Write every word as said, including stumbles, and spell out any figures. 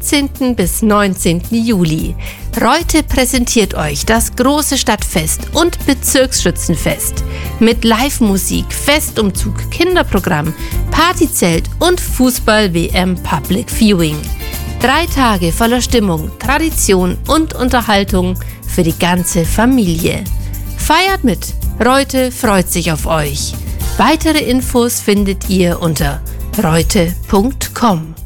siebzehnten bis neunzehnten Juli. Reute präsentiert euch das große Stadtfest und Bezirksschützenfest mit Live-Musik, Festumzug, Kinderprogramm, Partyzelt und Fußball-W M Public Viewing. Drei Tage voller Stimmung, Tradition und Unterhaltung für die ganze Familie. Feiert mit! Reute freut sich auf euch. Weitere Infos findet ihr unter reute punkt com.